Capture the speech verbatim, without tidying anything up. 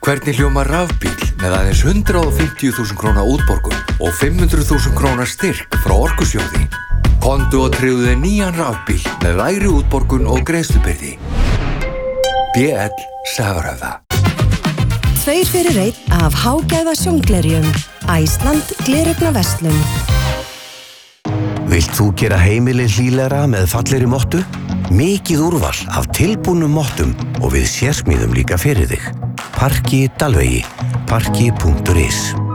Hvernig hljómar rafbíl með aðeins hundrað og fimmtíu þúsund króna útborgun og fimm hundruð þúsund króna styrk frá Orkusjóði? Komdu og tryggðu þér nýjan rafbíl með lægri útborgun og greiðslubyrði. B L Safröða. Tveir fyrir einn af hágæða sjónglerjum. Æsland gleraugnverslun. Vilt þú gera heimilið hlýlegra með fallegri mottu? Mikið úrval af tilbúnum mottum og við sérsmíðum líka fyrir þig. Parki Dalvegi. Parki punktur is